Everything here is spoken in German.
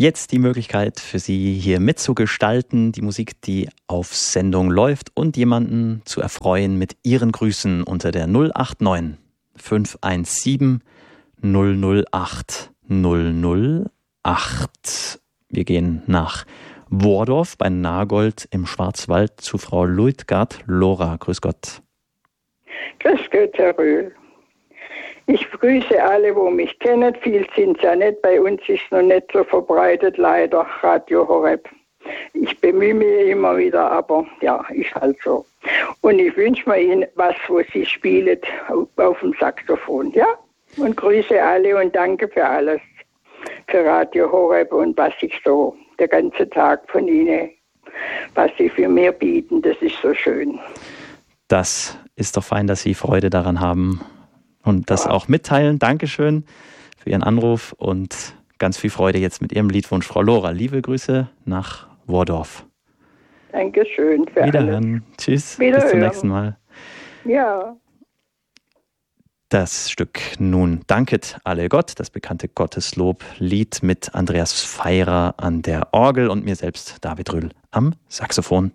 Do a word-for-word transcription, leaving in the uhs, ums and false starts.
Jetzt die Möglichkeit für Sie, hier mitzugestalten, die Musik, die auf Sendung läuft, und jemanden zu erfreuen mit Ihren Grüßen unter der null acht neun fünf eins sieben null null acht null null acht. Wir gehen nach Wordorf bei Nagold im Schwarzwald zu Frau Luitgard. Lora, grüß Gott. Grüß Gott, Herr Röhl. Ich grüße alle, wo mich kennen. Viel sind es ja nicht. Bei uns ist noch nicht so verbreitet, leider, Radio Horeb. Ich bemühe mich immer wieder, aber ja, ist halt so. Und ich wünsche mir Ihnen was, wo Sie spielen auf dem Saxophon, ja? Und grüße alle und danke für alles. Für Radio Horeb und was ich so den ganzen Tag von Ihnen, was Sie für mir bieten, das ist so schön. Das ist doch fein, dass Sie Freude daran haben und das auch mitteilen. Dankeschön für Ihren Anruf und ganz viel Freude jetzt mit Ihrem Liedwunsch, Frau Lora. Liebe Grüße nach Wordorf. Dankeschön für Wiederhören. alles. Tschüss. Wiederhören. Bis zum nächsten Mal. Ja. Das Stück nun Danket alle Gott, das bekannte Gotteslob-Lied mit Andreas Pfeirer an der Orgel und mir selbst, David Röhl, am Saxophon.